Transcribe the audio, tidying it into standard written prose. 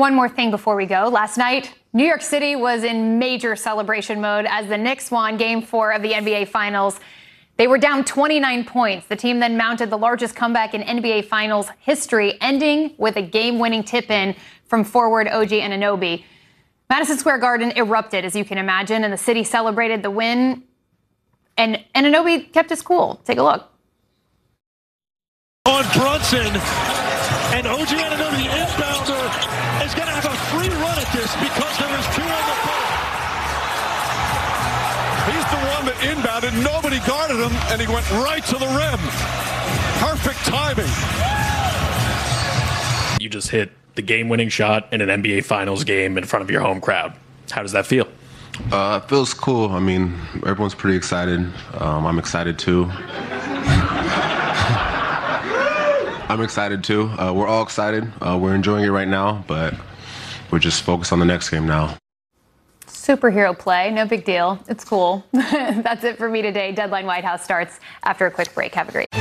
One more thing before we go. Last night, New York City was in major celebration mode as the Knicks won Game 4 of the NBA Finals. They were down 29 points. The team then mounted the largest comeback in NBA Finals history, ending with a game-winning tip-in from forward OG Anunoby. Madison Square Garden erupted, as you can imagine, and the city celebrated the win. And Anunoby kept his cool. Take a look. On Brunson, and OG Anunoby, the inbounder, is going to have a free run at this because there is two on the court. He's the one that inbounded. Nobody guarded him, and he went right to the rim. Perfect timing. You just hit the game-winning shot in an NBA Finals game in front of your home crowd. How does that feel? It feels cool. I mean, everyone's pretty excited. I'm excited too. I'm excited too. We're all excited. We're enjoying it right now, but we're just focused on the next game now. Superhero play, no big deal. It's cool. That's it for me today. Deadline White House starts after a quick break. Have a great day.